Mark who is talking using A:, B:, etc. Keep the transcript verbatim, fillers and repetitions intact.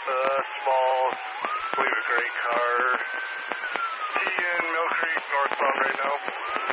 A: Alpha, small, I believe a gray car. T in Mill Creek, northbound right now.